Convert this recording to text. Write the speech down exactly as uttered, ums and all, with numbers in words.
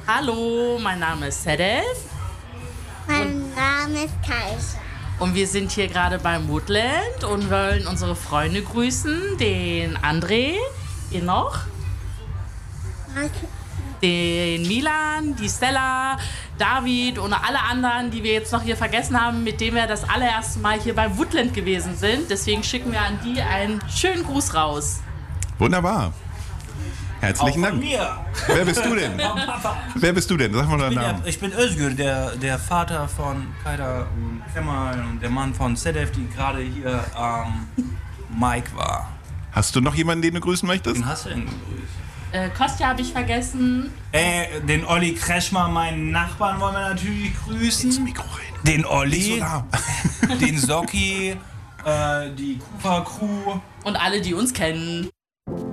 Hallo, mein Name ist Sedef. Mein Name ist Kaiser. Und wir sind hier gerade beim Woodland und wollen unsere Freunde grüßen. Den André, ihr noch? Den Milan, die Stella, David und alle anderen, die wir jetzt noch hier vergessen haben, mit denen wir das allererste Mal hier beim Woodland gewesen sind. Deswegen schicken wir an die einen schönen Gruß raus. Wunderbar. Herzlichen Auch von Dank. mir. Wer bist du denn? Wer bist du denn? Sag mal deinen Ich bin, Namen. der, ich bin Özgür, der, der Vater von Kaida und Kemal und der Mann von Sedef, die gerade hier am Mike war. Hast du noch jemanden, den du grüßen möchtest? Den hast du denn gegrüßt? Äh, Kostja habe ich vergessen. Äh, den Olli Kretschmer, meinen Nachbarn, wollen wir natürlich grüßen. Ins Mikro rein. Den Nicht so Olli, nah. den Socki, äh, die Kufa-Crew. Und alle, die uns kennen.